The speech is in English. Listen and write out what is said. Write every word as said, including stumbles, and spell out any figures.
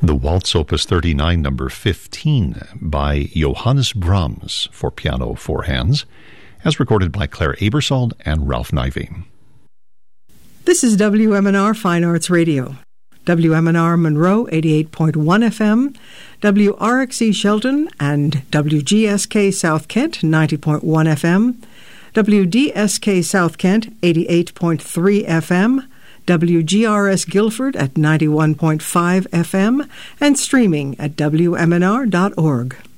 The Waltz Opus thirty-nine, number fifteen, by Johannes Brahms for piano, four hands, as recorded by Claire Aebersold and Ralph Nivey. This is W M N R Fine Arts Radio. W M N R Monroe, eighty-eight point one F M, W R X E Shelton and W G S K South Kent, ninety point one F M, W D S K South Kent, eighty-eight point three F M, W G R S Guilford at ninety-one point five F M, and streaming at W M N R dot org.